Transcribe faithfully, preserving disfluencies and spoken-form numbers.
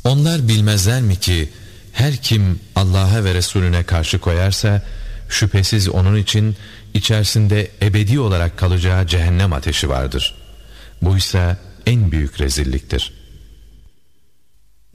Onlar bilmezler mi ki her kim Allah'a ve Resulüne karşı koyarsa şüphesiz onun için içerisinde ebedi olarak kalacağı cehennem ateşi vardır. Bu ise en büyük rezilliktir.